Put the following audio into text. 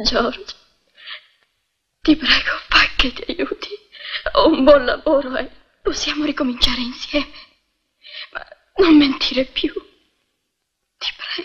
George, ti prego, fai che ti aiuti. Ho un buon lavoro e possiamo ricominciare insieme. Ma non mentire più. Ti prego.